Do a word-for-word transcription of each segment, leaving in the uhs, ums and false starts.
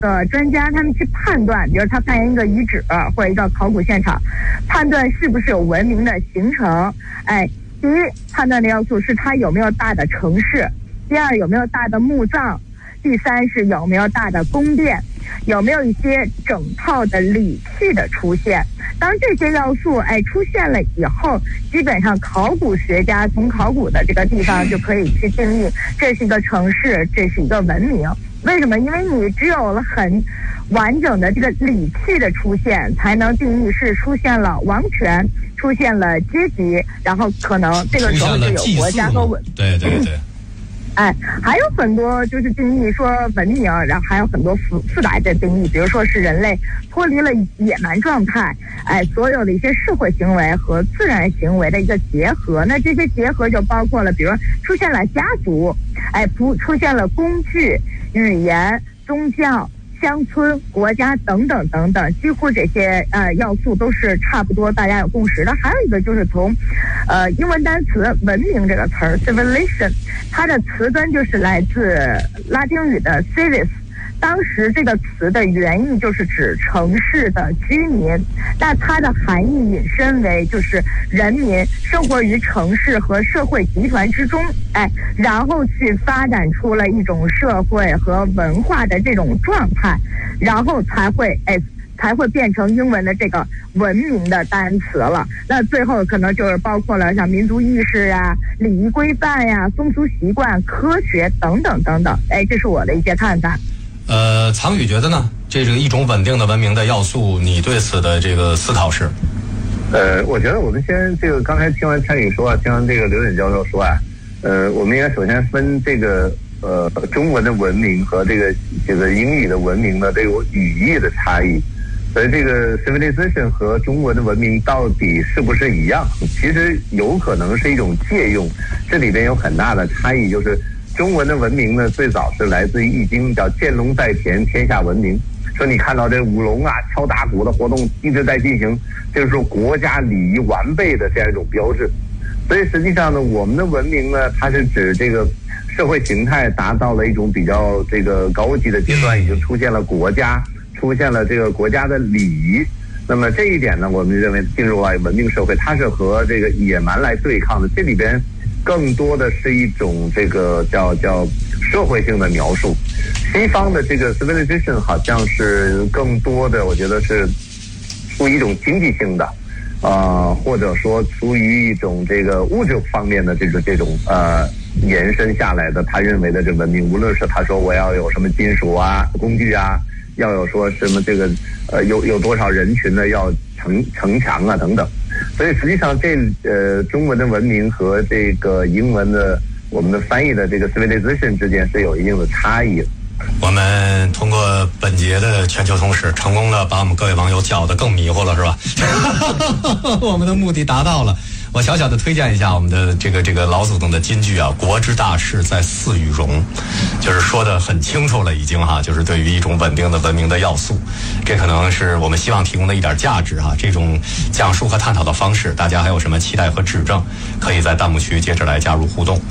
的专家他们去判断，比如他发现一个遗址或者一个考古现场，判断是不是有文明的形成。哎，第一判断的要素是它有没有大的城市，第二有没有大的墓葬，第三是有没有大的宫殿，有没有一些整套的礼器的出现。当这些要素哎出现了以后，基本上考古学家从考古的这个地方就可以去定义这是一个城市，这是一个文明。为什么？因为你只有了很完整的这个礼器的出现，才能定义是出现了王权，出现了阶级，然后可能这个时候就有国家和文。 对对对。 哎，还有很多就是定义说文明，然后还有很多复复杂的定义，比如说是人类脱离了野蛮状态，哎，所有的一些社会行为和自然行为的一个结合。那这些结合就包括了，比如出现了家族，哎，出出现了工具、语言、宗教、乡村、国家等等等等，几乎这些呃要素都是差不多大家有共识的。还有一个就是从呃英文单词文明这个词儿 civilization， 它的词根就是来自拉丁语的 civis， 当时这个词的原意就是指城市的居民，那它的含义引申为就是人民生活于城市和社会集团之中，哎，然后去发展出了一种社会和文化的这种状态，然后才会哎才会变成英文的这个文明的单词了。那最后可能就是包括了像民族意识呀、礼仪规范呀、风俗习惯、科学等等等等。哎，这是我的一些看法。 呃，苍宇觉得呢？这是一种稳定的文明的要素，你对此的这个思考是？ 呃，我觉得我们先这个刚才听完参与说啊，听完这个刘琰教授说啊，呃，我们应该首先分这个呃中文的文明和这个这个英语的文明的这个语义的差异。所以这个 civilization 和中文的文明到底是不是一样？其实有可能是一种借用，这里边有很大的差异。就是中文的文明呢，最早是来自于易经，叫见龙在田，天下闻名。说你看到这舞龙啊、敲打鼓的活动一直在进行，就是说国家礼仪完备的这样一种标志。所以实际上呢，我们的文明呢，它是指这个社会形态达到了一种比较这个高级的阶段，已经出现了国家。出现了这个国家的礼仪，那么这一点呢，我们认为进入了文明社会，它是和这个野蛮来对抗的。这里边更多的是一种这个叫叫社会性的描述。西方的这个 civilization 好像是更多的，我觉得是出于一种经济性的，呃，或者说出于一种这个物质方面的这种这种呃延伸下来的，他认为的这文明，无论是他说我要有什么金属啊、工具啊。要有说什么这个呃有有多少人群呢？要城城墙啊等等，所以实际上这呃中文的文明和这个英文的我们的翻译的这个 civilization 之间是有一定的差异的。 我们通过本节的全球通史，成功的把我们各位网友搅得更迷糊了，是吧？我们的目的达到了。我小小的推荐一下我们的这个这个老祖宗的金句啊，国之大事在祀与戎，就是说的很清楚了已经哈，就是对于一种稳定的文明的要素，这可能是我们希望提供的一点价值哈。这种讲述和探讨的方式，大家还有什么期待和指正，可以在弹幕区接着来加入互动。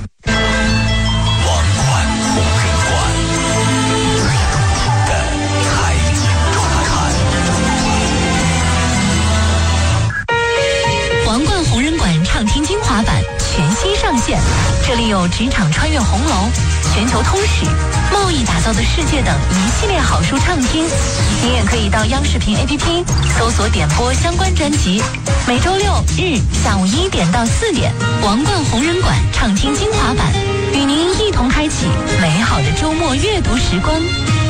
畅听精华版全新上线，这里有职场穿越红楼、全球通史、贸易打造的世界等一系列好书畅听。你也可以到央视频 A P P 搜索点播相关专辑。每周六日下午一点到四点，王冠红人馆畅听精华版，与您一同开启美好的周末阅读时光。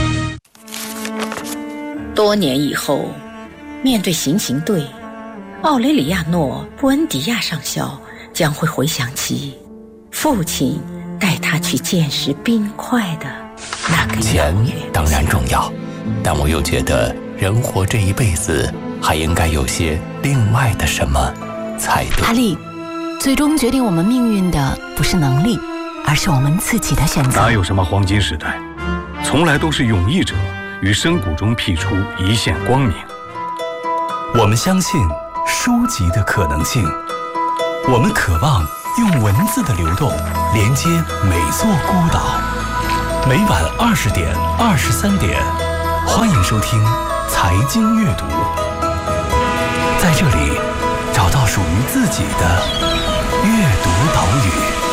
多年以后，面对行刑队，奥雷里亚诺·布恩迪亚上校将会回想起父亲带他去见识冰块的那个钱当然重要，但我又觉得人活这一辈子还应该有些另外的什么才对。 阿力，最终决定我们命运的不是能力，而是我们自己的选择。 哪有什么黄金时代，从来都是勇毅者于深谷中辟出一线光明。 我们相信书籍的可能性，我们渴望用文字的流动连接每座孤岛。每晚二十点、二十三点， 欢迎收听财经阅读，在这里找到属于自己的阅读岛屿。